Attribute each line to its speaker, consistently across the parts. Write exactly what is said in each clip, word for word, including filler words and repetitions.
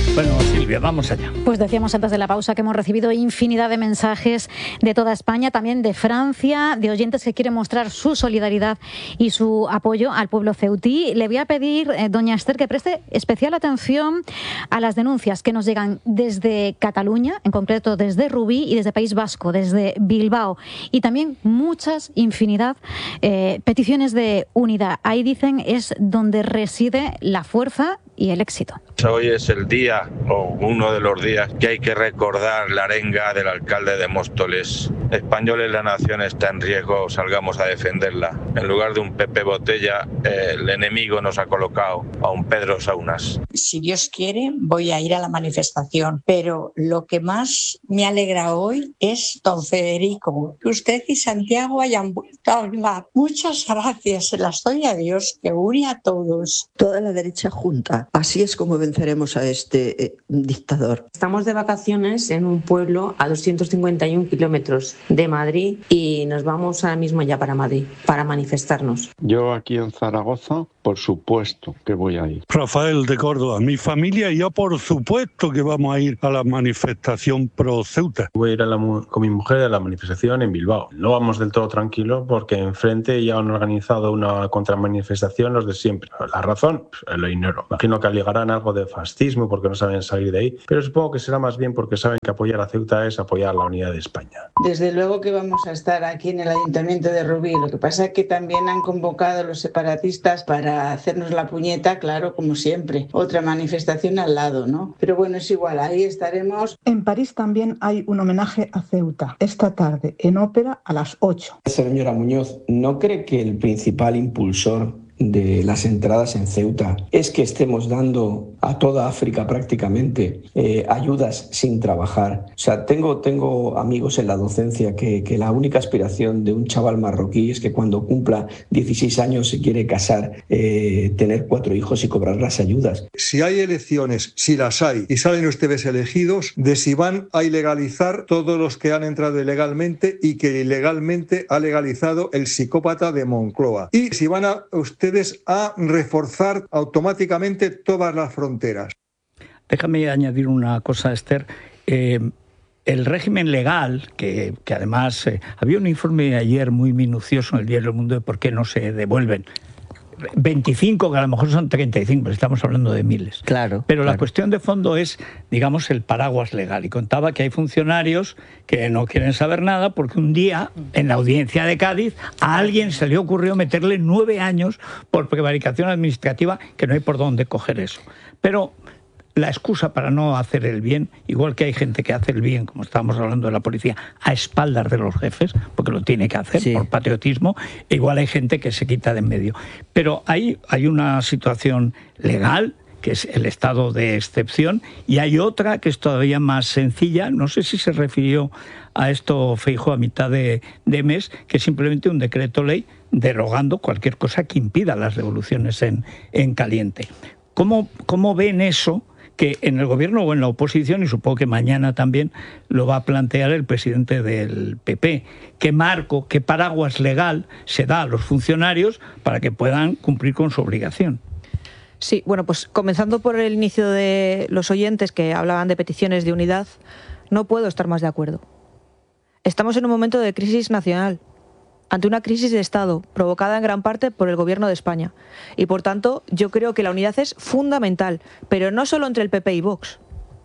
Speaker 1: Bueno, Silvia, vamos allá.
Speaker 2: Pues decíamos antes de la pausa que hemos recibido infinidad de mensajes de toda España, también de Francia, de oyentes que quieren mostrar su solidaridad y su apoyo al pueblo ceutí. Le voy a pedir, eh, doña Esther, que preste especial atención a las denuncias que nos llegan desde Cataluña, en concreto desde Rubí, y desde País Vasco, desde Bilbao, y también muchas, infinidad, eh, peticiones de unidad. Ahí dicen es donde reside la fuerza y el éxito.
Speaker 3: Hoy es el día, o uno de los días, que hay que recordar la arenga del alcalde de Móstoles. Españoles, la nación está en riesgo, salgamos a defenderla. En lugar de un Pepe Botella, eh, el enemigo nos ha colocado a un Pedro Saunas.
Speaker 4: Si Dios quiere, voy a ir a la manifestación, pero lo que más me alegra hoy es don Federico, que usted y Santiago hayan vuelto a hablar. Muchas gracias, se las doy a Dios, que une a todos.
Speaker 5: Toda la derecha junta. Así es como venceremos a este eh, dictador.
Speaker 6: Estamos de vacaciones en un pueblo a doscientos cincuenta y un kilómetros de Madrid y nos vamos ahora mismo ya para Madrid, para manifestarnos.
Speaker 7: Yo aquí en Zaragoza, por supuesto que voy a ir.
Speaker 8: Rafael de Córdoba, mi familia y yo por supuesto que vamos a ir a la manifestación pro Ceuta.
Speaker 9: Voy a ir a la, con mi mujer a la manifestación en Bilbao. No vamos del todo tranquilos porque enfrente ya han organizado una contramanifestación los de siempre. La razón, pues, lo ignoro. Imagino que alegarán algo de fascismo porque no saben salir de ahí, pero supongo que será más bien porque saben que apoyar a Ceuta es apoyar la unidad de España.
Speaker 10: Desde luego que vamos a estar aquí en el Ayuntamiento de Rubí. Lo que pasa es que también han convocado a los separatistas para hacernos la puñeta, claro, como siempre. Otra manifestación al lado, ¿no? Pero bueno, es igual, ahí estaremos.
Speaker 11: En París también hay un homenaje a Ceuta, esta tarde, en ópera a las ocho.
Speaker 12: Señora Muñoz, ¿no cree que el principal impulsor de las entradas en Ceuta es que estemos dando a toda África prácticamente eh, ayudas sin trabajar? O sea, tengo, tengo amigos en la docencia que, que la única aspiración de un chaval marroquí es que cuando cumpla dieciséis años se quiere casar, eh, tener cuatro hijos y cobrar las ayudas.
Speaker 13: Si hay elecciones, si las hay, y salen ustedes elegidos, de si van a ilegalizar todos los que han entrado ilegalmente y que ilegalmente ha legalizado el psicópata de Moncloa. Y si van a ustedes a reforzar automáticamente todas las fronteras.
Speaker 1: Déjame añadir una cosa, Esther. Eh, el régimen legal, que, que además eh, había un informe ayer muy minucioso en el diario El Mundo de por qué no se devuelven. veinticinco, que a lo mejor son treinta y cinco, pero estamos hablando de miles.
Speaker 14: Claro.
Speaker 1: Pero
Speaker 14: claro.
Speaker 1: La cuestión de fondo es, digamos, el paraguas legal. Y contaba que hay funcionarios que no quieren saber nada porque un día, en la audiencia de Cádiz, a alguien se le ocurrió meterle nueve años por prevaricación administrativa, que no hay por dónde coger eso. Pero la excusa para no hacer el bien, igual que hay gente que hace el bien, como estábamos hablando de la policía, a espaldas de los jefes, porque lo tiene que hacer sí. por patriotismo, e igual hay gente que se quita de en medio. Pero ahí hay una situación legal, que es el estado de excepción, y hay otra que es todavía más sencilla, no sé si se refirió a esto Feijóo a mitad de, de mes, que es simplemente un decreto ley derogando cualquier cosa que impida las devoluciones en, en caliente. ¿Cómo, cómo ven eso? Que en el gobierno o en la oposición, y supongo que mañana también lo va a plantear el presidente del P P, qué marco, qué paraguas legal se da a los funcionarios para que puedan cumplir con su obligación.
Speaker 15: Sí, bueno, pues comenzando por el inicio de los oyentes que hablaban de peticiones de unidad, no puedo estar más de acuerdo. Estamos en un momento de crisis nacional, ante una crisis de Estado provocada en gran parte por el Gobierno de España. Y por tanto, yo creo que la unidad es fundamental, pero no solo entre el P P y Vox.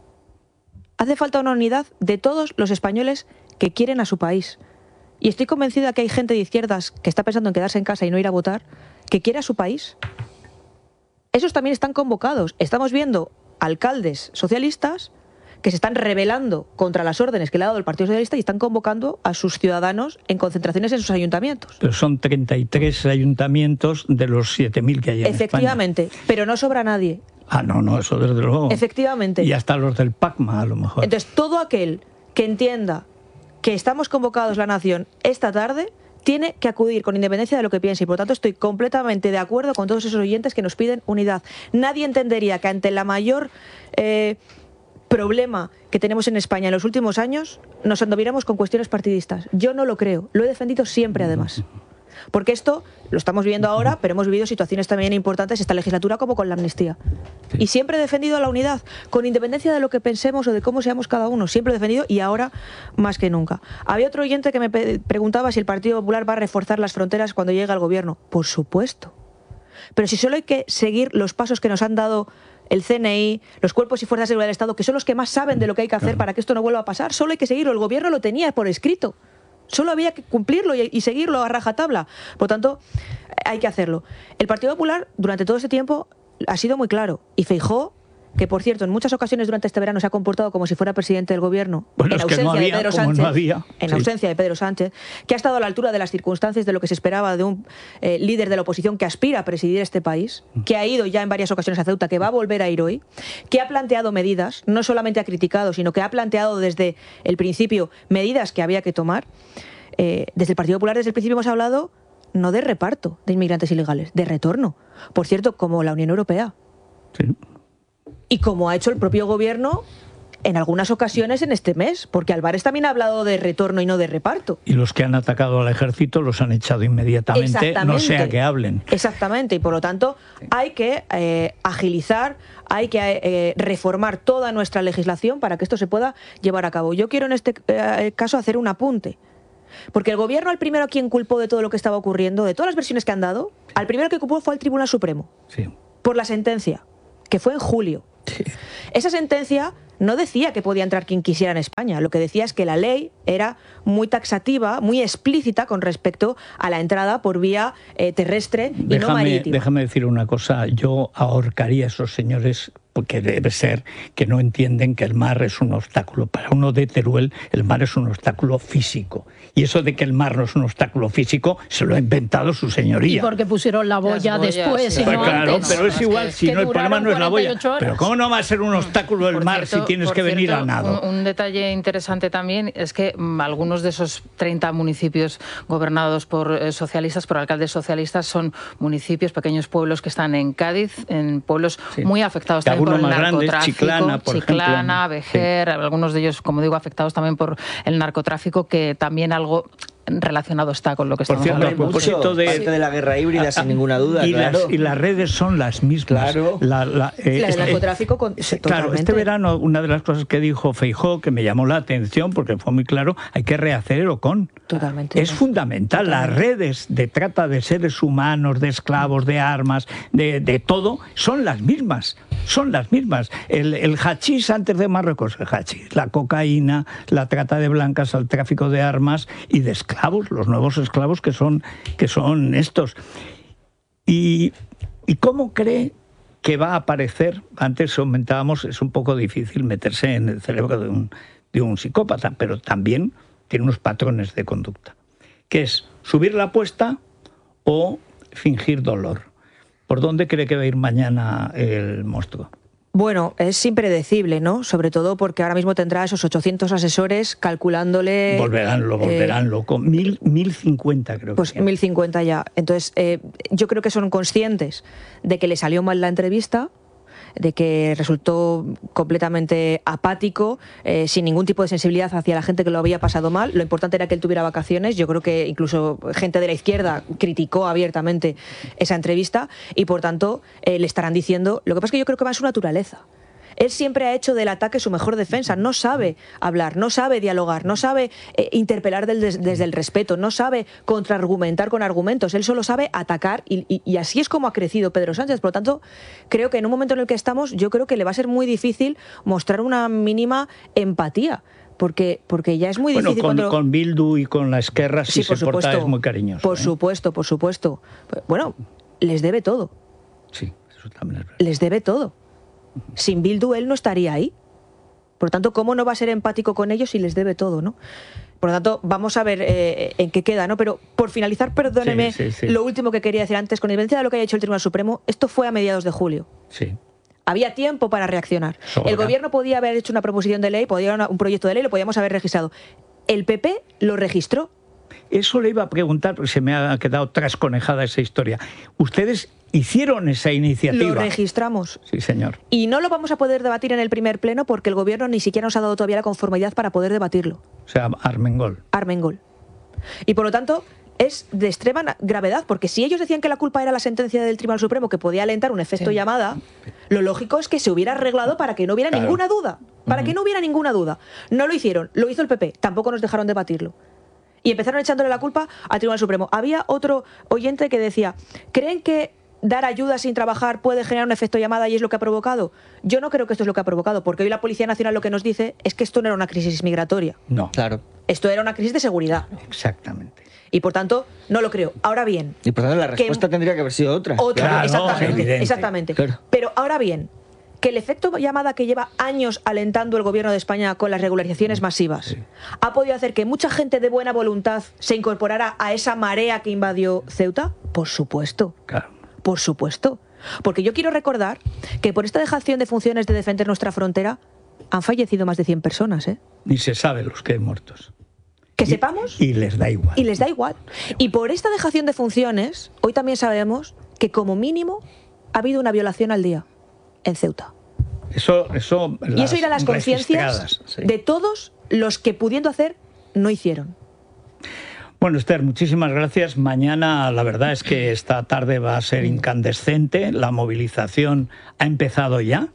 Speaker 15: Hace falta una unidad de todos los españoles que quieren a su país. Y estoy convencida que hay gente de izquierdas que está pensando en quedarse en casa y no ir a votar, que quiere a su país. Esos también están convocados. Estamos viendo alcaldes socialistas que se están rebelando contra las órdenes que le ha dado el Partido Socialista y están convocando a sus ciudadanos en concentraciones en sus ayuntamientos.
Speaker 1: Pero son treinta y tres ayuntamientos de los siete mil que hay en
Speaker 15: Efectivamente,
Speaker 1: España.
Speaker 15: Pero no sobra nadie.
Speaker 1: Ah, no, no, eso desde luego.
Speaker 15: Efectivamente.
Speaker 1: Y hasta los del PACMA, a lo mejor.
Speaker 15: Entonces, todo aquel que entienda que estamos convocados la nación esta tarde tiene que acudir con independencia de lo que piense y por tanto estoy completamente de acuerdo con todos esos oyentes que nos piden unidad. Nadie entendería que ante la mayor eh, problema que tenemos en España en los últimos años nos anduviéramos con cuestiones partidistas. Yo no lo creo, lo he defendido siempre además. Porque esto lo estamos viviendo ahora, pero hemos vivido situaciones también importantes esta legislatura, como con la amnistía. Sí. Y siempre he defendido la unidad, con independencia de lo que pensemos o de cómo seamos cada uno. Siempre he defendido y ahora más que nunca. Había otro oyente que me preguntaba si el Partido Popular va a reforzar las fronteras cuando llegue al gobierno. Por supuesto. Pero si solo hay que seguir los pasos que nos han dado el C N I, los cuerpos y fuerzas de seguridad del Estado, que son los que más saben de lo que hay que hacer para que esto no vuelva a pasar, solo hay que seguirlo. El gobierno lo tenía por escrito. Solo había que cumplirlo y seguirlo a rajatabla. Por tanto, hay que hacerlo. El Partido Popular, durante todo este tiempo, ha sido muy claro. Y Feijóo, que por cierto, en muchas ocasiones durante este verano se ha comportado como si fuera presidente del gobierno,
Speaker 1: bueno,
Speaker 15: en
Speaker 1: es que
Speaker 15: ausencia
Speaker 1: no había,
Speaker 15: de Pedro
Speaker 1: como
Speaker 15: Sánchez,
Speaker 1: no había.
Speaker 15: en
Speaker 1: Sí.
Speaker 15: ausencia de Pedro Sánchez, que ha estado a la altura de las circunstancias de lo que se esperaba de un eh, líder de la oposición que aspira a presidir este país, que ha ido ya en varias ocasiones a Ceuta, que va a volver a ir hoy, que ha planteado medidas, no solamente ha criticado, sino que ha planteado desde el principio medidas que había que tomar. Eh, desde el Partido Popular, desde el principio hemos hablado no de reparto de inmigrantes ilegales, de retorno. Por cierto, como la Unión Europea.
Speaker 1: Sí.
Speaker 15: Y como ha hecho el propio gobierno en algunas ocasiones en este mes, porque Álvarez también ha hablado de retorno y no de reparto.
Speaker 1: Y los que han atacado al ejército los han echado inmediatamente, no sea que hablen.
Speaker 15: Exactamente, y por lo tanto hay que eh, agilizar, hay que eh, reformar toda nuestra legislación para que esto se pueda llevar a cabo. Yo quiero en este eh, caso hacer un apunte. Porque el gobierno, al primero a quien culpó de todo lo que estaba ocurriendo, de todas las versiones que han dado, al primero que culpó fue al Tribunal Supremo.
Speaker 1: Sí.
Speaker 15: Por la sentencia, que fue en julio.
Speaker 1: Sí.
Speaker 15: Esa sentencia no decía que podía entrar quien quisiera en España. Lo que decía es que la ley era muy taxativa, muy explícita con respecto a la entrada por vía eh, terrestre y
Speaker 1: déjame,
Speaker 15: no marítima.
Speaker 1: Déjame decir una cosa. Yo ahorcaría a esos señores, porque debe ser que no entienden que el mar es un obstáculo. Para uno de Teruel, el mar es un obstáculo físico. Y eso de que el mar no es un obstáculo físico, se lo ha inventado su señoría.
Speaker 14: Y porque pusieron la boya
Speaker 16: boyas,
Speaker 14: después,
Speaker 16: sí.
Speaker 14: y no
Speaker 1: Pues claro,
Speaker 14: antes.
Speaker 1: pero es igual, si no, el problema no es la boya.
Speaker 14: cuarenta y ocho horas.
Speaker 1: Pero ¿cómo no va a ser un obstáculo el
Speaker 16: Por
Speaker 1: mar
Speaker 16: cierto,
Speaker 1: si tienes
Speaker 16: por
Speaker 1: que venir
Speaker 16: cierto,
Speaker 1: a nado?
Speaker 16: Un, un detalle interesante también es que mm, algunos de esos treinta municipios gobernados por eh, socialistas, por alcaldes socialistas, son municipios, pequeños pueblos que están en Cádiz, en pueblos
Speaker 1: Sí.
Speaker 16: muy afectados
Speaker 1: Que
Speaker 16: también por el
Speaker 1: algunos más grandes,
Speaker 16: narcotráfico.
Speaker 1: Chiclana, por
Speaker 16: Chiclana,
Speaker 1: ejemplo.
Speaker 16: Vejer, sí. Algunos de ellos, como digo, afectados también por el narcotráfico, que también algo relacionado está con lo que
Speaker 1: Por
Speaker 16: estamos
Speaker 1: cierto, a
Speaker 16: hablando.
Speaker 1: propósito de,
Speaker 17: parte de la guerra híbrida, sin ninguna duda.
Speaker 1: Y,
Speaker 17: claro.
Speaker 1: las, y las redes son las mismas.
Speaker 17: Claro.
Speaker 1: La, la, eh,
Speaker 15: La del
Speaker 1: este-
Speaker 15: narcotráfico con,
Speaker 1: Claro,
Speaker 15: totalmente.
Speaker 1: este verano una de las cosas que dijo Feijóo que me llamó la atención porque fue muy claro, hay que rehacer el OCON.
Speaker 15: Totalmente.
Speaker 1: Es fundamental.
Speaker 15: Totalmente.
Speaker 1: Las redes de trata de seres humanos, de esclavos, de armas, de, de todo, son las mismas. Son las mismas. El, el hachís antes de Marruecos, el hachís, la cocaína, la trata de blancas, el tráfico de armas y de esclavos, los nuevos esclavos que son, que son estos. Y, ¿Y cómo cree que va a aparecer? Antes comentábamos, es un poco difícil meterse en el cerebro de un, de un psicópata, pero también tiene unos patrones de conducta, que es subir la apuesta o fingir dolor. ¿Por dónde cree que va a ir mañana el monstruo?
Speaker 15: Bueno, es impredecible, ¿no? Sobre todo porque ahora mismo tendrá esos ochocientos asesores calculándole...
Speaker 1: Volverán, lo volverán
Speaker 15: eh,
Speaker 1: loco. Mil, mil cincuenta creo
Speaker 15: Pues
Speaker 1: que tiene.
Speaker 15: mil cincuenta ya. Entonces, eh, yo creo que son conscientes de que le salió mal la entrevista, de que resultó completamente apático, eh, sin ningún tipo de sensibilidad hacia la gente que lo había pasado mal. Lo importante era que él tuviera vacaciones. Yo creo que incluso gente de la izquierda criticó abiertamente esa entrevista y, por tanto, eh, le estarán diciendo... Lo que pasa es que yo creo que va en su naturaleza. Él siempre ha hecho del ataque su mejor defensa. No sabe hablar, no sabe dialogar, no sabe eh, interpelar del, des, desde el respeto, no sabe contraargumentar con argumentos. Él solo sabe atacar y, y, y así es como ha crecido Pedro Sánchez. Por lo tanto, creo que en un momento en el que estamos, yo creo que le va a ser muy difícil mostrar una mínima empatía. Porque, porque ya es muy
Speaker 1: bueno,
Speaker 15: difícil
Speaker 1: con,
Speaker 15: cuando...
Speaker 1: con Bildu y con la Esquerra, si
Speaker 15: Sí, por
Speaker 1: se porta,
Speaker 15: supuesto.
Speaker 1: es muy cariñoso.
Speaker 15: Por
Speaker 1: ¿eh?
Speaker 15: supuesto, por supuesto. Bueno, les debe todo.
Speaker 1: Sí, eso también es verdad.
Speaker 15: Les debe todo. Sin Bildu él no estaría ahí. Por lo tanto, ¿cómo no va a ser empático con ellos si les debe todo, ¿no? Por lo tanto, vamos a ver eh, en qué queda, ¿no? Pero por finalizar, perdóneme,
Speaker 1: Sí, sí, sí.
Speaker 15: lo último que quería decir antes, con independencia de lo que haya hecho el Tribunal Supremo, esto fue a mediados de julio.
Speaker 1: Sí.
Speaker 15: Había tiempo para reaccionar.
Speaker 1: Sobra.
Speaker 15: El gobierno podía haber hecho una proposición de ley, podía haber un proyecto de ley, lo podíamos haber registrado. El P P lo registró.
Speaker 1: Eso le iba a preguntar, porque se me ha quedado trasconejada esa historia. ¿Ustedes hicieron esa iniciativa?
Speaker 15: Lo registramos.
Speaker 1: Sí, señor.
Speaker 15: Y no lo vamos a poder debatir en el primer pleno porque el gobierno ni siquiera nos ha dado todavía la conformidad para poder debatirlo.
Speaker 1: O sea, Armengol.
Speaker 15: Armengol. Y por lo tanto, es de extrema gravedad, porque si ellos decían que la culpa era la sentencia del Tribunal Supremo, que podía alentar un efecto
Speaker 2: Sí.
Speaker 15: llamada, lo lógico es que se hubiera arreglado para que no hubiera
Speaker 1: Claro.
Speaker 15: ninguna duda. Para
Speaker 1: Ujú.
Speaker 15: que no hubiera ninguna duda. No lo hicieron, lo hizo el P P, tampoco nos dejaron debatirlo. Y empezaron echándole la culpa al Tribunal Supremo. Había otro oyente que decía, ¿creen que dar ayuda sin trabajar puede generar un efecto llamada y es lo que ha provocado? Yo no creo que esto es lo que ha provocado, porque hoy la Policía Nacional lo que nos dice es que esto no era una crisis migratoria.
Speaker 1: No.
Speaker 17: Claro.
Speaker 15: Esto era una crisis de seguridad.
Speaker 1: Exactamente.
Speaker 15: Y por tanto, no lo creo. Ahora bien,
Speaker 17: Y por tanto la
Speaker 15: que-
Speaker 17: respuesta tendría que haber sido otra.
Speaker 15: otra,
Speaker 1: Claro,
Speaker 15: exactamente,
Speaker 1: evidente.
Speaker 15: exactamente.
Speaker 17: Claro.
Speaker 15: Pero ahora bien, que el efecto llamada que lleva años alentando el gobierno de España con las regularizaciones masivas ha podido hacer que mucha gente de buena voluntad se incorporara a esa marea que invadió Ceuta, por supuesto.
Speaker 1: Claro.
Speaker 15: Por supuesto. Porque yo quiero recordar que por esta dejación de funciones de defender nuestra frontera han fallecido más de cien personas, ¿eh?
Speaker 1: Ni se sabe los que hay muertos.
Speaker 15: Que
Speaker 1: Y-
Speaker 15: sepamos
Speaker 1: Y les da igual.
Speaker 15: y les da igual. Y por esta dejación de funciones, hoy también sabemos que como mínimo ha habido una violación al día en Ceuta.
Speaker 1: Eso, eso,
Speaker 15: Y eso irá a las conciencias
Speaker 1: registradas, sí.
Speaker 15: de todos los que pudiendo hacer no hicieron.
Speaker 1: Bueno, Esther, muchísimas gracias. Mañana, la verdad es que esta tarde va a ser incandescente. La movilización ha empezado ya.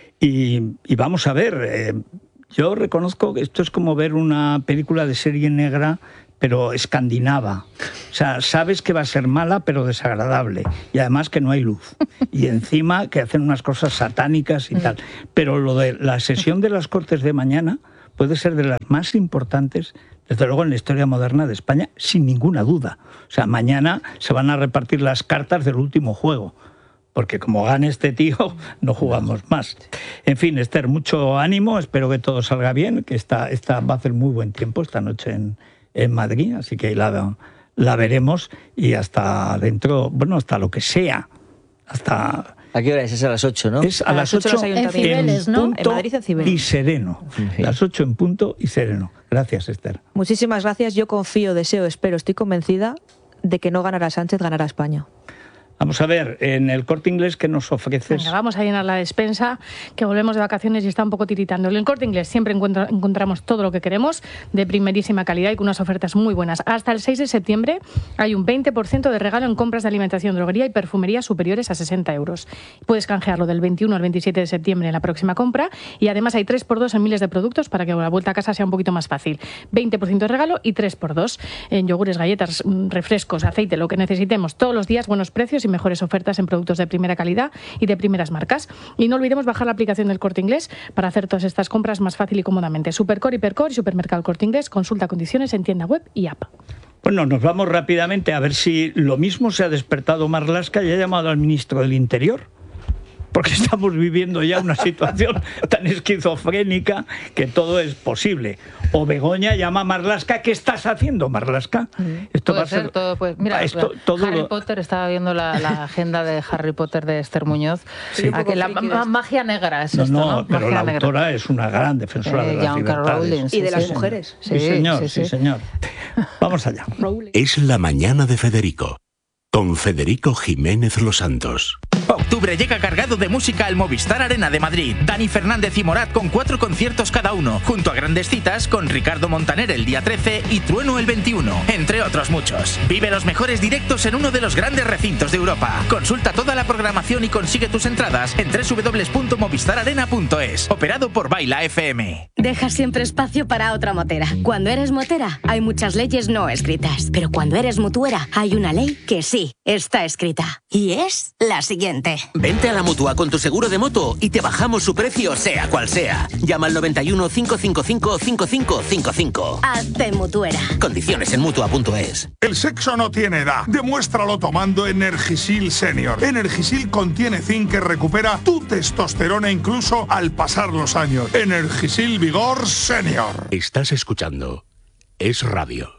Speaker 1: Y, y vamos a ver, eh, yo reconozco que esto es como ver una película de serie negra, pero escandinava. O sea, sabes que va a ser mala, pero desagradable. Y además que no hay luz. Y encima que hacen unas cosas satánicas y tal. Pero lo de la sesión de las Cortes de mañana puede ser de las más importantes, desde luego, en la historia moderna de España, sin ninguna duda. O sea, mañana se van a repartir las cartas del último juego. Porque como gane este tío, no jugamos más. En fin, Esther, mucho ánimo. Espero que todo salga bien, que esta, esta va a hacer muy buen tiempo esta noche en, en Madrid. Así que la, la veremos y hasta dentro, bueno, hasta lo que sea. Hasta...
Speaker 17: ¿A qué hora es? Es a las ocho, ¿no?
Speaker 1: Es a,
Speaker 15: A
Speaker 1: las
Speaker 15: las ocho
Speaker 1: ocho
Speaker 15: los
Speaker 1: en,
Speaker 15: ayuntamientos.
Speaker 2: En Cibeles, ¿no?
Speaker 1: punto
Speaker 15: En Madrid, en Cibeles.
Speaker 1: y sereno.
Speaker 17: Sí.
Speaker 1: Las ocho en punto y sereno. Gracias, Esther.
Speaker 15: Muchísimas gracias. Yo confío, deseo, espero, estoy convencida de que no ganará Sánchez, ganará España.
Speaker 1: Vamos a ver, en el Corte Inglés, ¿qué nos ofreces?
Speaker 14: Venga, vamos a llenar la despensa, que volvemos de vacaciones y está un poco tiritando. En el Corte Inglés siempre encuentro- encontramos todo lo que queremos, de primerísima calidad y con unas ofertas muy buenas. Hasta el seis de septiembre hay un veinte por ciento de regalo en compras de alimentación, droguería y perfumería superiores a sesenta euros. Puedes canjearlo del veintiuno al veintisiete de septiembre en la próxima compra y además hay tres por dos en miles de productos para que la vuelta a casa sea un poquito más fácil. veinte por ciento de regalo y tres por dos en yogures, galletas, mm, refrescos, aceite, lo que necesitemos todos los días, buenos precios y mejores ofertas en productos de primera calidad y de primeras marcas. Y no olvidemos bajar la aplicación del Corte Inglés para hacer todas estas compras más fácil y cómodamente. Supercore, Hipercore y Supermercado Corte Inglés. Consulta condiciones en tienda web y app.
Speaker 1: Bueno, nos vamos rápidamente a ver si lo mismo se ha despertado Marlaska y ha llamado al ministro del Interior. Porque estamos viviendo ya una situación tan esquizofrénica que todo es posible. O Begoña llama a Marlaska. ¿Qué estás haciendo, Marlaska? Esto
Speaker 16: Puede ser todo, pues, mira,
Speaker 1: esto- todo
Speaker 16: Harry
Speaker 1: lo-
Speaker 16: Potter, estaba viendo la, la agenda de Harry Potter de Esther Muñoz.
Speaker 1: Sí.
Speaker 16: A que la ma- magia negra es
Speaker 1: No,
Speaker 16: esto,
Speaker 1: no,
Speaker 16: ¿no?
Speaker 1: pero
Speaker 16: Magia
Speaker 1: la
Speaker 16: negra.
Speaker 1: autora es una gran defensora
Speaker 16: Eh,
Speaker 1: de las
Speaker 16: J K.
Speaker 1: libertades.
Speaker 16: Rowling, sí,
Speaker 15: Y de las
Speaker 16: sí.
Speaker 15: mujeres.
Speaker 1: Sí,
Speaker 16: Sí,
Speaker 1: señor,
Speaker 16: sí,
Speaker 1: sí,
Speaker 16: sí.
Speaker 1: señor. Vamos allá.
Speaker 18: Es la mañana de Federico, con Federico Jiménez Los Santos.
Speaker 19: Octubre llega cargado de música al Movistar Arena de Madrid. Dani Fernández y Morat con cuatro conciertos cada uno, junto a grandes citas con Ricardo Montaner el día trece y Trueno el veintiuno, entre otros muchos. Vive los mejores directos en uno de los grandes recintos de Europa. Consulta toda la programación y consigue tus entradas en doble u doble u doble u punto movistar arena punto es. Operado por Baila F M.
Speaker 20: Deja siempre espacio para otra motera. Cuando eres motera, hay muchas leyes no escritas. Pero cuando eres mutuera, hay una ley que sí está escrita. Y es la siguiente.
Speaker 21: Vente a la Mutua con tu seguro de moto y te bajamos su precio sea cual sea. Llama al noventa y uno, cinco cinco cinco, cinco cinco cinco cinco.
Speaker 20: Hazte mutuera.
Speaker 21: Condiciones en mutua punto es.
Speaker 22: El sexo no tiene edad. Demuéstralo tomando Energisil Senior. Energisil contiene zinc que recupera tu testosterona incluso al pasar los años. Energisil Vigor Senior.
Speaker 18: Estás escuchando Es Radio.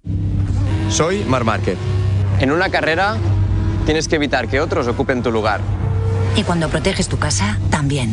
Speaker 23: Soy Marc Márquez. En una carrera tienes que evitar que otros ocupen tu lugar.
Speaker 24: Y cuando proteges tu casa, también.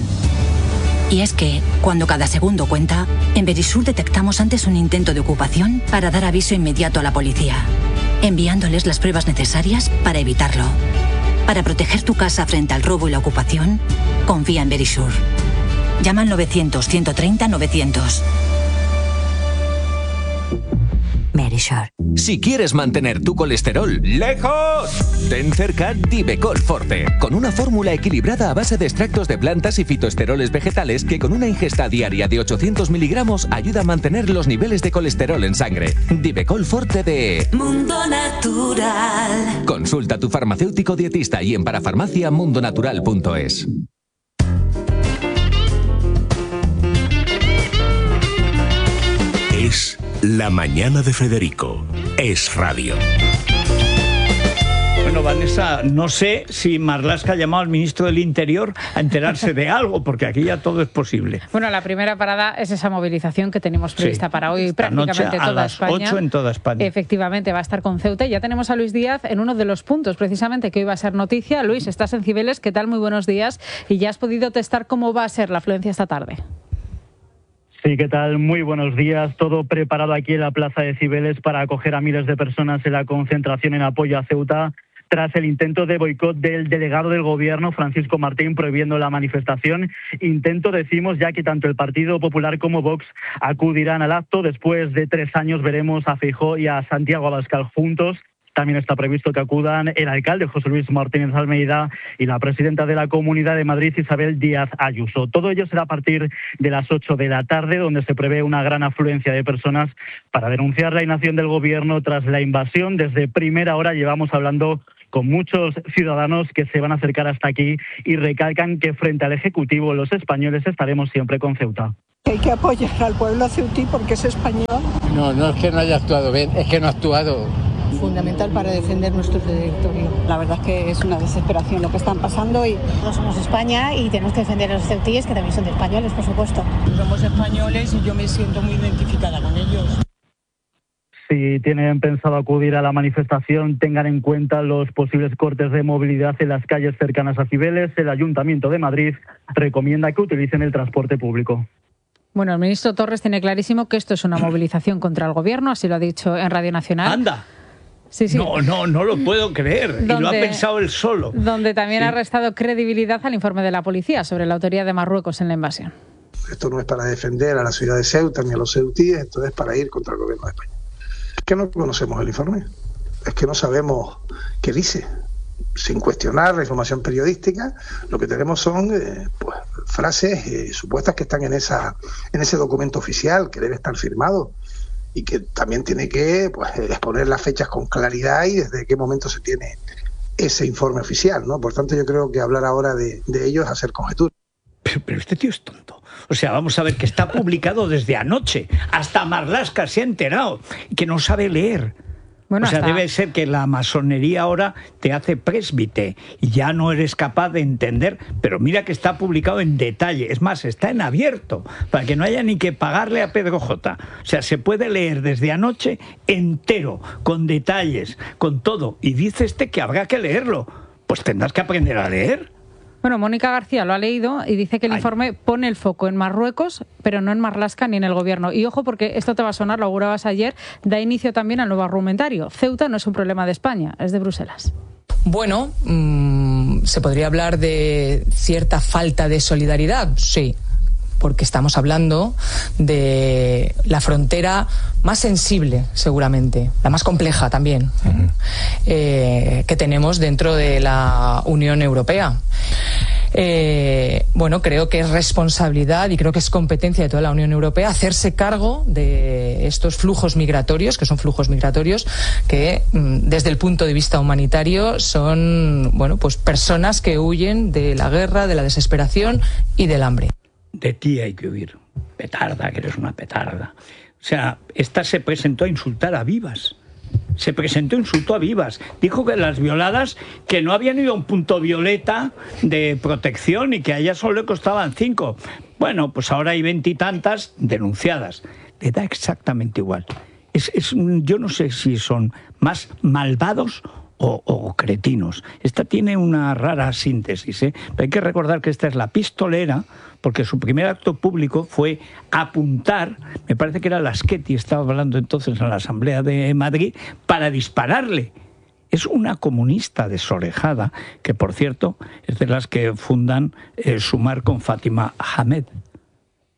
Speaker 24: Y es que, cuando cada segundo cuenta, en Verisur detectamos antes un intento de ocupación para dar aviso inmediato a la policía, enviándoles las pruebas necesarias para evitarlo. Para proteger tu casa frente al robo y la ocupación, confía en Verisur. Llama al novecientos, ciento treinta, novecientos. Meri.
Speaker 3: Verisure.
Speaker 4: Si quieres mantener tu colesterol lejos, ten cerca Divecol Forte, con una fórmula equilibrada a base de extractos de plantas y fitoesteroles vegetales que con una ingesta diaria de ochocientos miligramos ayuda a mantener los niveles de colesterol en sangre. Divecol Forte de
Speaker 3: Mundo Natural.
Speaker 4: Consulta a tu farmacéutico dietista y en parafarmacia mundonatural punto es.
Speaker 18: Es La Mañana de Federico. Es radio.
Speaker 1: Bueno, Vanessa, no sé si Marlaska ha llamado al ministro del Interior a enterarse de algo, porque aquí ya todo es posible.
Speaker 16: Bueno, la primera parada es esa movilización que tenemos prevista sí, para hoy prácticamente toda
Speaker 1: a las
Speaker 16: España.
Speaker 1: ocho en toda España.
Speaker 16: Efectivamente, va a estar con Ceuta y ya tenemos a Luis Díaz en uno de los puntos precisamente que hoy va a ser noticia. Luis, estás en Cibeles, ¿qué tal? Muy buenos días. Y ya has podido testar cómo va a ser la afluencia esta tarde.
Speaker 5: Sí, ¿qué tal? Muy buenos días. Todo preparado aquí en la Plaza de Cibeles para acoger a miles de personas en la concentración en apoyo a Ceuta tras el intento de boicot del delegado del Gobierno, Francisco Martín, prohibiendo la manifestación. Intento, decimos, ya que tanto el Partido Popular como Vox acudirán al acto. Después de tres años veremos a Feijóo y a Santiago Abascal juntos. También está previsto que acudan el alcalde José Luis Martínez Almeida y la presidenta de la Comunidad de Madrid, Isabel Díaz Ayuso. Todo ello será a partir de las ocho de la tarde, donde se prevé una gran afluencia de personas para denunciar la inacción del Gobierno tras la invasión. Desde primera hora llevamos hablando con muchos ciudadanos que se van a acercar hasta aquí y recalcan que frente al Ejecutivo los españoles estaremos siempre con Ceuta.
Speaker 6: Hay que apoyar al pueblo ceutí porque es español.
Speaker 25: No, no es que no haya actuado bien, es que no ha actuado.
Speaker 6: Fundamental para defender nuestro territorio.
Speaker 26: La verdad es que es una desesperación lo que están pasando y
Speaker 27: nosotros somos España y tenemos que defender a los ceutíes, que también son de españoles, por supuesto.
Speaker 6: Somos españoles y yo me siento muy identificada con ellos.
Speaker 5: Si tienen pensado acudir a la manifestación, tengan en cuenta los posibles cortes de movilidad en las calles cercanas a Cibeles. El Ayuntamiento de Madrid recomienda que utilicen el transporte público.
Speaker 16: Bueno, el ministro Torres tiene clarísimo que esto es una movilización contra el Gobierno, así lo ha dicho en Radio Nacional.
Speaker 1: ¡Anda!
Speaker 16: Sí, sí.
Speaker 1: No, no, no lo puedo creer. Donde, y lo ha pensado él solo.
Speaker 16: Donde también
Speaker 1: sí.
Speaker 16: ha restado credibilidad al informe de la policía sobre la autoría de Marruecos en la invasión.
Speaker 28: Esto no es para defender a la ciudad de Ceuta ni a los ceutíes, esto es para ir contra el Gobierno de España. Es que no conocemos el informe, es que no sabemos qué dice. Sin cuestionar la información periodística, lo que tenemos son eh, pues, frases eh, supuestas que están en esa en ese documento oficial que debe estar firmado y que también tiene que pues, exponer las fechas con claridad y desde qué momento se tiene ese informe oficial, ¿no? Por tanto, yo creo que hablar ahora de, de ello es hacer conjeturas.
Speaker 1: Pero, pero este tío es tonto. O sea, vamos a ver que está publicado desde anoche. Hasta Marlaska se ha enterado que no sabe leer. Bueno, o sea, hasta... debe ser que la masonería ahora te hace presbite y ya no eres capaz de entender, pero mira que está publicado en detalle, es más, está en abierto, para que no haya ni que pagarle a Pedro J. O sea, se puede leer desde anoche entero, con detalles, con todo, y dice este que habrá que leerlo. Pues tendrás que aprender a leer.
Speaker 16: Bueno, Mónica García lo ha leído y dice que el Ay. informe pone el foco en Marruecos, pero no en Marlaska ni en el Gobierno. Y ojo, porque esto te va a sonar, lo augurabas ayer, da inicio también al nuevo argumentario. Ceuta no es un problema de España, es de Bruselas.
Speaker 29: Bueno, mmm, se podría hablar de cierta falta de solidaridad, sí, porque estamos hablando de la frontera más sensible, seguramente, la más compleja también, uh-huh. eh, que tenemos dentro de la Unión Europea. Eh, bueno, creo que es responsabilidad y creo que es competencia de toda la Unión Europea hacerse cargo de estos flujos migratorios, que son flujos migratorios que desde el punto de vista humanitario son, bueno, pues personas que huyen de la guerra, de la desesperación y del hambre.
Speaker 1: De ti hay que huir. Petarda, que eres una petarda. O sea, esta se presentó a insultar a Vivas. Se presentó, insultó a Vivas. Dijo que las violadas, que no habían ido a un punto violeta de protección y que a ellas solo le costaban cinco. Bueno, pues ahora hay veintitantas denunciadas. Le da exactamente igual. Es, es, yo no sé si son más malvados O, o cretinos. Esta tiene una rara síntesis, ¿eh? Pero hay que recordar que esta es la pistolera, porque su primer acto público fue apuntar, me parece que era Laschetti, estaba hablando entonces en la Asamblea de Madrid, para dispararle. Es una comunista desorejada, que por cierto es de las que fundan eh, Sumar con Fátima Ahmed,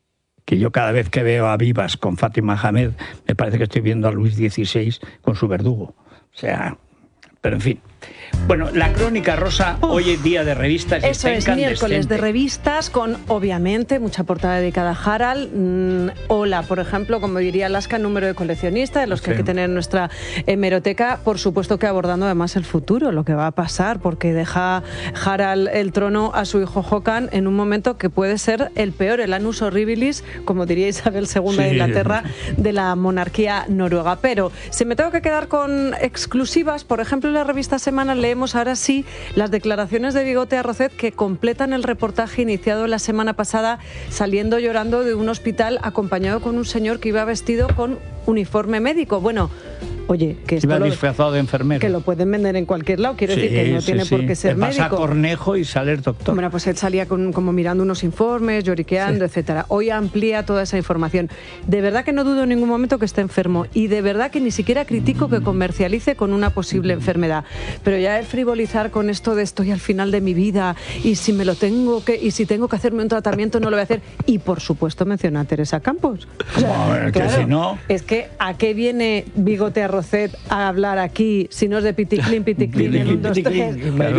Speaker 1: que yo cada vez que veo a Vivas con Fátima Hamed, me parece que estoy viendo a Luis dieciséis con su verdugo. O sea, pero en fin. Bueno, la Crónica Rosa, Uf, hoy es día de revistas.
Speaker 2: Eso es, miércoles de revistas con, obviamente, mucha portada dedicada a Harald. Mm, Hola, por ejemplo, como diría Alaska, número de coleccionista, de los que sí hay que tener en nuestra hemeroteca. Por supuesto que abordando además el futuro, lo que va a pasar, porque deja Harald el trono a su hijo Håkan en un momento que puede ser el peor, el annus horribilis, como diría Isabel segunda sí. de Inglaterra, de la monarquía noruega. Pero si me tengo que quedar con exclusivas, por ejemplo, en la revista Semana leemos ahora sí las declaraciones de Bigote Arrocet que completan el reportaje iniciado la semana pasada saliendo llorando de un hospital acompañado con un señor que iba vestido con uniforme médico. Bueno, oye, que esto
Speaker 1: iba
Speaker 2: lo,
Speaker 1: disfrazado de enfermero.
Speaker 2: Que lo pueden vender en cualquier lado, quiero sí, decir que no sí, tiene sí. por qué ser
Speaker 1: Vas
Speaker 2: médico.
Speaker 1: a Cornejo y sale el doctor.
Speaker 2: Bueno, pues él salía con, como mirando unos informes, lloriqueando, sí. etcétera. Hoy amplía toda esa información. De verdad que no dudo en ningún momento que esté enfermo y de verdad que ni siquiera critico que comercialice con una posible enfermedad. Pero ya el frivolizar con esto de estoy al final de mi vida y si me lo tengo que y si tengo que hacerme un tratamiento no lo voy a hacer. Y por supuesto menciona a Teresa Campos. O sea,
Speaker 1: a ver,
Speaker 2: claro,
Speaker 1: que si no...
Speaker 2: Es que ¿a qué viene Bigote Arrocet a hablar aquí si no es de Piticlin, Piticlin en un, dos, tres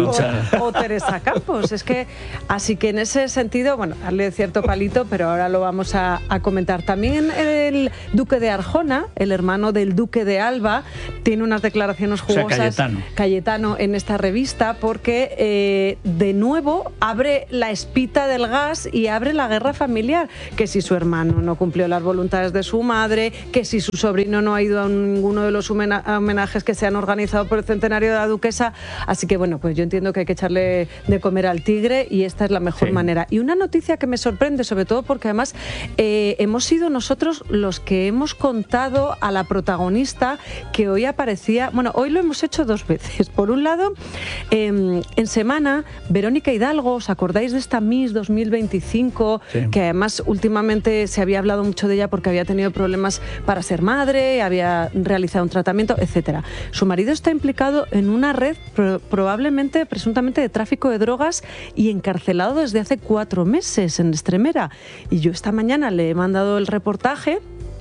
Speaker 2: o, o Teresa Campos? Es que, así que en ese sentido, bueno, darle cierto palito, pero ahora lo vamos a, a comentar. También el duque de Arjona, el hermano del duque de Alba, tiene unas declaraciones jugosas.
Speaker 1: O sea, Cayetano.
Speaker 2: Cayetano en esta revista porque eh, de nuevo abre la espita del gas y abre la guerra familiar, que si su hermano no cumplió las voluntades de su madre, que si su sobrino no ha ido a ninguno de los homenajes que se han organizado por el centenario de la duquesa. Así que bueno, pues yo entiendo que hay que echarle de comer al tigre y esta es la mejor sí. manera. Y una noticia que me sorprende, sobre todo porque además eh, hemos sido nosotros los que hemos contado a la protagonista que hoy aparecía, bueno, hoy lo hemos hecho dos veces. Por un lado, eh, en Semana, Verónica Hidalgo, ¿os acordáis de esta Miss dos mil veinticinco? Sí. Que además últimamente se había hablado mucho de ella porque había tenido problemas para ser madre, había realizado un tratamiento, etcétera. Su marido está implicado en una red pro probablemente, presuntamente, de tráfico de drogas y encarcelado desde hace cuatro meses en Extremera. Y yo esta mañana le he mandado el reportaje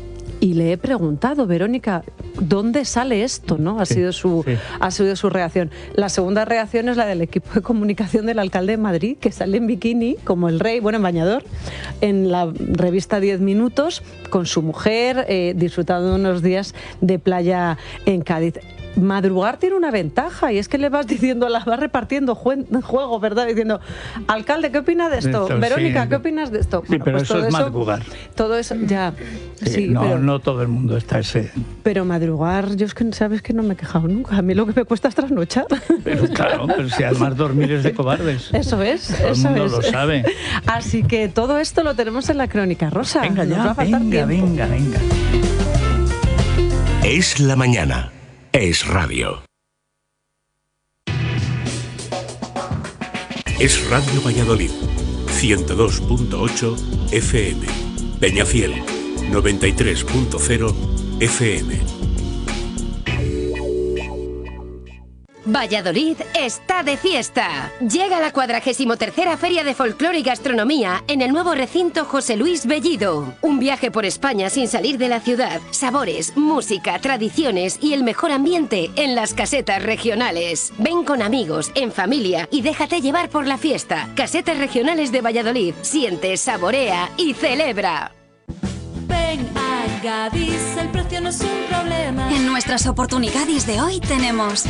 Speaker 2: y le he preguntado, Verónica, ¿dónde sale esto? ¿No? Ha, sí, sido su, sí. ha sido su reacción. La segunda reacción es la del equipo de comunicación del alcalde de Madrid, que sale en bikini, como el rey, bueno, en bañador, en la revista diez minutos, con su mujer, eh, disfrutando de unos días de playa en Cádiz. Madrugar tiene una ventaja y es que le vas diciendo, la vas repartiendo juego, ¿verdad? Diciendo, alcalde, ¿qué opina de esto? esto Verónica, sí. ¿qué opinas de esto?
Speaker 1: Sí, bueno, pero pues eso todo es eso, madrugar.
Speaker 2: Todo eso, ya.
Speaker 1: Sí, sí, no, pero, no todo el mundo está ese.
Speaker 2: Pero madrugar, yo es que sabes que no me he quejado nunca. A mí lo que me cuesta es trasnochar.
Speaker 1: Pero claro, pero si además dormir es de cobardes.
Speaker 2: Eso es,
Speaker 1: todo
Speaker 2: eso
Speaker 1: el mundo
Speaker 2: es.
Speaker 1: lo sabe.
Speaker 2: Así que todo esto lo tenemos en la Crónica Rosa.
Speaker 1: Venga,
Speaker 2: Nos
Speaker 1: ya,
Speaker 2: va a faltar
Speaker 1: venga,
Speaker 2: tiempo.
Speaker 1: venga, venga.
Speaker 18: Es la mañana. Es radio. Es Radio Valladolid, ciento dos punto ocho F M. Peñafiel, noventa y tres punto cero F M.
Speaker 20: Valladolid está de fiesta. Llega la cuadragésimo tercera Feria de Folclore y Gastronomía en el nuevo recinto José Luis Bellido. Un viaje por España sin salir de la ciudad. Sabores, música, tradiciones y el mejor ambiente en las casetas regionales. Ven con amigos, en familia y déjate llevar por la fiesta. Casetas regionales de Valladolid. Siente, saborea y celebra.
Speaker 3: Ven a Gadis, el precio no es un problema.
Speaker 7: En nuestras oportunidades de hoy tenemos...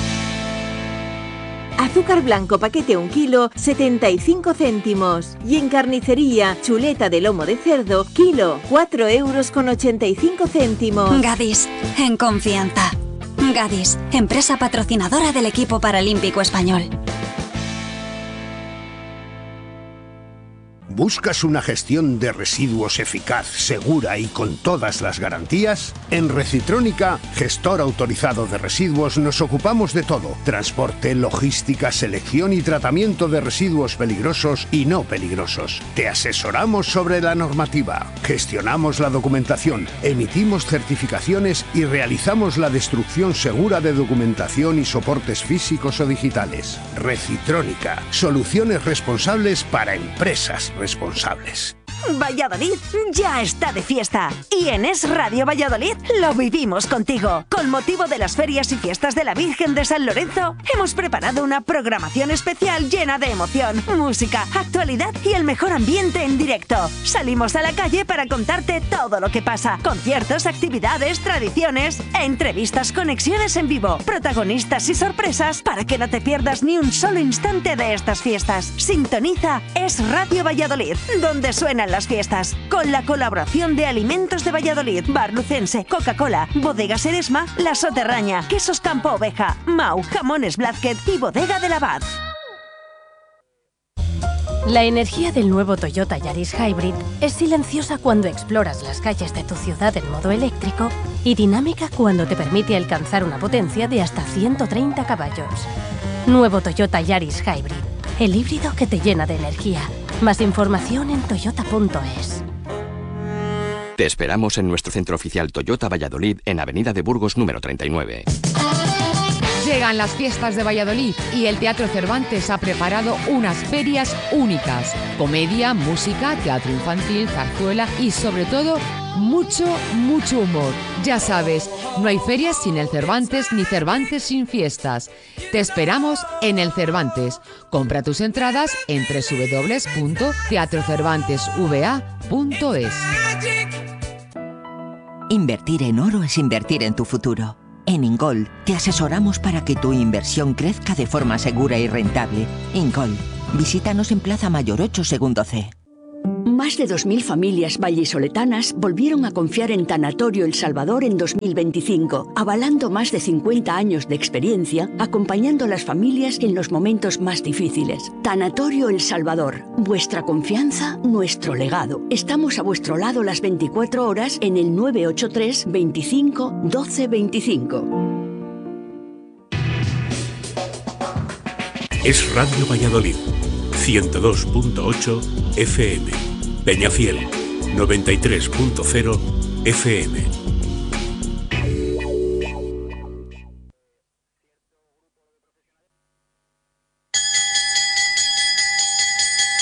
Speaker 8: azúcar blanco paquete un kilo, setenta y cinco céntimos. Y en carnicería, chuleta de lomo de cerdo, kilo, cuatro euros con ochenta y cinco céntimos.
Speaker 7: Gadis, en confianza. Gadis, empresa patrocinadora del equipo paralímpico español.
Speaker 9: ¿Buscas una gestión de residuos eficaz, segura y con todas las garantías? En Recitrónica, gestor autorizado de residuos, nos ocupamos de todo. Transporte, logística, selección y tratamiento de residuos peligrosos y no peligrosos. Te asesoramos sobre la normativa, gestionamos la documentación, emitimos certificaciones y realizamos la destrucción segura de documentación y soportes físicos o digitales. Recitrónica, soluciones responsables para empresas responsables.
Speaker 10: Valladolid ya está de fiesta. Y en Es Radio Valladolid lo vivimos contigo. Con motivo de las ferias y fiestas de la Virgen de San Lorenzo, hemos preparado una programación especial llena de emoción, música, actualidad y el mejor ambiente en directo. Salimos a la calle para contarte todo lo que pasa. Conciertos, actividades, tradiciones, entrevistas, conexiones en vivo, protagonistas y sorpresas para que no te pierdas ni un solo instante de estas fiestas. Sintoniza Es Radio Valladolid, donde suenan las fiestas, con la colaboración de Alimentos de Valladolid, Bar Lucense, Coca-Cola, Bodegas Eresma, La Soterraña, Quesos Campo Oveja, Mau, Jamones Blázquez y Bodega del Abad.
Speaker 11: La energía del nuevo Toyota Yaris Hybrid es silenciosa cuando exploras las calles de tu ciudad en modo eléctrico y dinámica cuando te permite alcanzar una potencia de hasta ciento treinta caballos. Nuevo Toyota Yaris Hybrid, el híbrido que te llena de energía. Más información en toyota punto es.
Speaker 12: Te esperamos en nuestro centro oficial Toyota Valladolid en Avenida de Burgos número treinta y nueve.
Speaker 13: Llegan las fiestas de Valladolid y el Teatro Cervantes ha preparado unas ferias únicas. Comedia, música, teatro infantil, zarzuela y sobre todo mucho, mucho humor. Ya sabes, no hay ferias sin el Cervantes ni Cervantes sin fiestas. Te esperamos en el Cervantes. Compra tus entradas en doble u doble u doble u punto teatro cervantes v a punto es.
Speaker 14: Invertir en oro es invertir en tu futuro. En Ingol te asesoramos para que tu inversión crezca de forma segura y rentable. Ingol, visítanos en Plaza Mayor ocho, segundo C.
Speaker 15: Más de dos mil familias vallisoletanas volvieron a confiar en Tanatorio El Salvador en dos mil veinticinco, avalando más de cincuenta años de experiencia, acompañando a las familias en los momentos más difíciles. Tanatorio El Salvador, vuestra confianza, nuestro legado. Estamos a vuestro lado las veinticuatro horas en el nueve ocho tres, veinticinco, doce veinticinco.
Speaker 18: Es Radio Valladolid, ciento dos punto ocho F M. Peñafiel, noventa y tres punto cero F M.